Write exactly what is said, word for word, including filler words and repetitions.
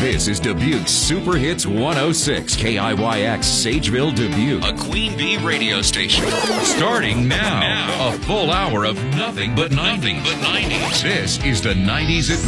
This is Dubuque's Super Hits one oh six, K I Y X, Sageville, Dubuque, a Queen Bee radio station. Starting now, now, a full hour of nothing but nineties. This is the nineties at